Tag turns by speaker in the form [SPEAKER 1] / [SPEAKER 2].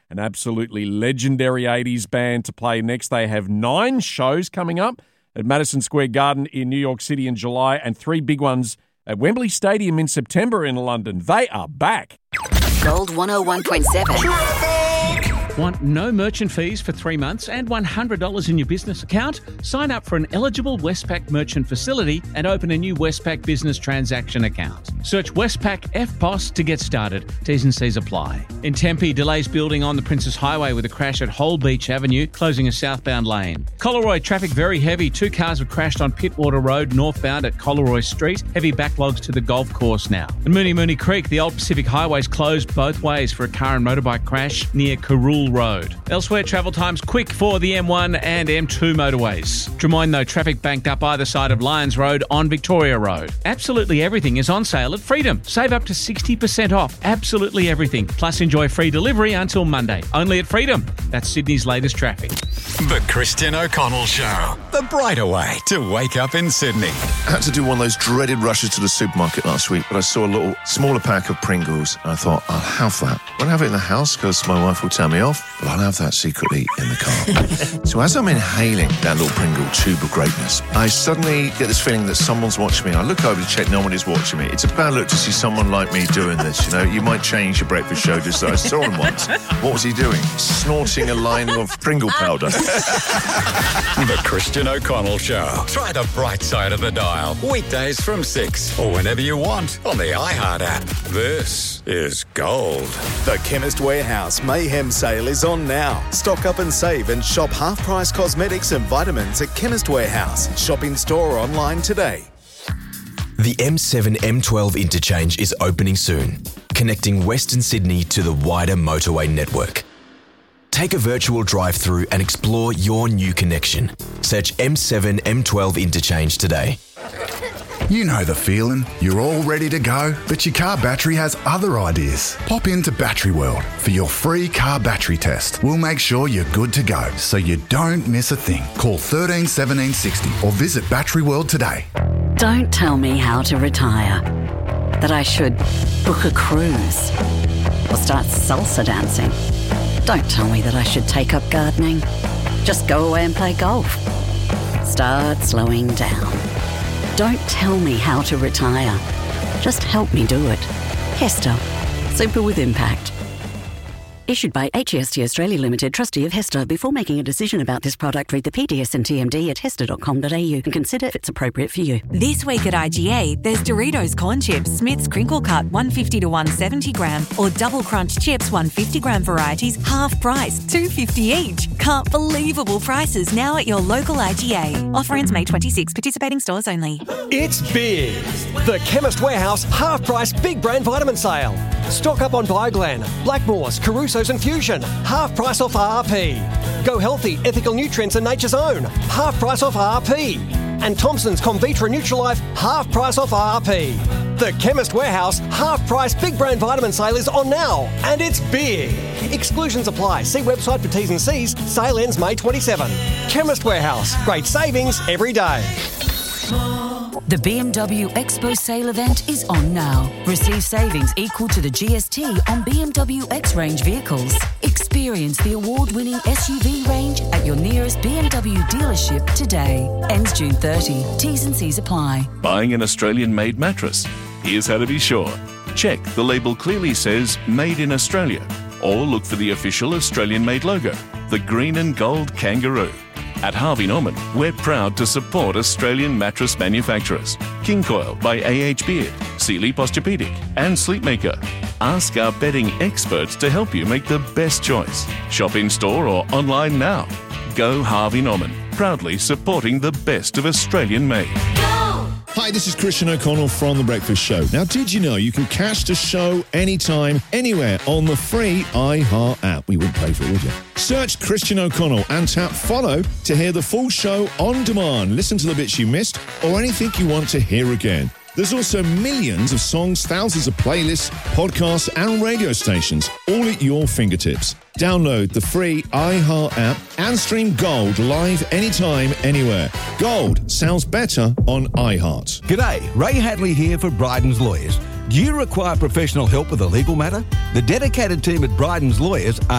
[SPEAKER 1] an absolutely legendary 80s band to play next. They have 9 shows coming up at Madison Square Garden in New York City in July and 3 big ones at Wembley Stadium in September in London. They are back.
[SPEAKER 2] Gold 101.7.
[SPEAKER 3] Want no merchant fees for 3 months and $100 in your business account? Sign up for an eligible Westpac merchant facility and open a new Westpac business transaction account. Search Westpac FPOS to get started. T's and C's apply. In Tempe, delays building on the Princess Highway with a crash at Whole Beach Avenue, closing a southbound lane. Collaroy, traffic very heavy. 2 cars have crashed on Pittwater Road, northbound at Collaroy Street. Heavy backlogs to the golf course now. And Mooney Creek, the Old Pacific Highway is closed both ways for a car and motorbike crash near Carrool Road. Elsewhere, travel times quick for the M1 and M2 motorways. Drummoyne, though, traffic banked up either side of Lyons Road on Victoria Road. Absolutely everything is on sale at Freedom. Save up to 60% off absolutely everything. Plus, enjoy free delivery until Monday. Only at Freedom. That's Sydney's latest traffic.
[SPEAKER 4] The Christian O'Connell Show. The brighter way to wake up in Sydney.
[SPEAKER 5] I had to do one of those dreaded rushes to the supermarket last week, but I saw a little smaller pack of Pringles and I thought, I'll have that. I won't have it in the house because my wife will tell me off, but I'll have that secretly in the car. So as I'm inhaling that little Pringle tube of greatness, I suddenly get this feeling that someone's watching me. I look over to check no one is watching me. It's a bad look to see someone like me doing this, you know. You might change your breakfast show just so I saw him once. What was he doing? Snorting a line of Pringle powder.
[SPEAKER 4] The Christian O'Connell Show. Try the bright side of the dial. Weekdays from 6 or whenever you want on the iHeart app. This is Gold.
[SPEAKER 6] The Chemist Warehouse Mayhem Sale is on now. Stock up and save and shop half-price cosmetics and vitamins at Chemist Warehouse. Shop in store or online today.
[SPEAKER 7] The M7-M12 interchange is opening soon, connecting Western Sydney to the wider motorway network. Take a virtual drive-through and explore your new connection. Search M7-M12 interchange today.
[SPEAKER 8] You know the feeling. You're all ready to go, but your car battery has other ideas. Pop into Battery World for your free car battery test. We'll make sure you're good to go, so you don't miss a thing. Call 13 17 60 or visit Battery World today.
[SPEAKER 2] Don't tell me how to retire. That I should book a cruise or start salsa dancing. Don't tell me that I should take up gardening. Just go away and play golf. Start slowing down. Don't tell me how to retire. Just help me do it. Hester. Super with impact. Issued by HEST Australia Limited, trustee of Hester. Before making a decision about this product, read the PDS and TMD at hester.com.au and consider if it's appropriate for you.
[SPEAKER 9] This week at IGA, there's Doritos Corn Chips, Smith's Crinkle Cut 150 to 170 gram, or Double Crunch Chips 150 gram varieties, half price, $2.50 each. Can't believable prices now at your local IGA. Offer ends May 26. Participating stores only.
[SPEAKER 10] It's big. The Chemist Warehouse half-price big brand vitamin sale. Stock up on Bioglan, Blackmores, Caruso's and Fusion. Half price off RP. Go Healthy, Ethical Nutrients and Nature's Own. Half price off RP. And Thompson's Comvitra Nutrilife. Half price off RP. The Chemist Warehouse half-price big brand vitamin sale is on now. And it's big. Exclusions apply. See website for T's and C's. Sale ends May 27. Chemist Warehouse. Great savings every day.
[SPEAKER 11] The BMW Expo sale event is on now. Receive savings equal to the GST on BMW X-Range vehicles. Experience the award-winning SUV range at your nearest BMW dealership today. Ends June 30. T's and C's apply.
[SPEAKER 12] Buying an Australian-made mattress? Here's how to be sure. Check the label clearly says Made in Australia, or look for the official Australian-made logo, the green and gold kangaroo. At Harvey Norman, we're proud to support Australian mattress manufacturers. King Coil by A.H. Beard, Sealy Posturepedic and Sleepmaker. Ask our bedding experts to help you make the best choice. Shop in-store or online now. Go Harvey Norman, proudly supporting the best of Australian-made.
[SPEAKER 13] Hi, this is Christian O'Connell from The Breakfast Show. Now, did you know you can catch the show anytime, anywhere on the free iHeart app? We wouldn't pay for it, would you? Search Christian O'Connell and tap follow to hear the full show on demand. Listen to the bits you missed or anything you want to hear again. There's also millions of songs, thousands of playlists, podcasts and radio stations, all at your fingertips. Download the free iHeart app and stream Gold live anytime, anywhere. Gold sounds better on iHeart.
[SPEAKER 14] G'day, Ray Hadley here for Bryden's Lawyers. Do you require professional help with a legal matter? The dedicated team at Bryden's Lawyers are